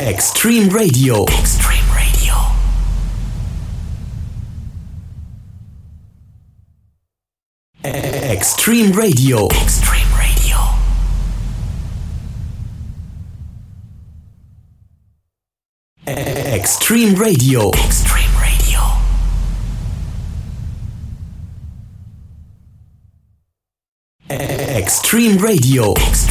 Extreme Radio. Extreme Radio. Extreme Radio. Extreme Radio. Extreme Radio. Extreme Radio. Extreme Radio.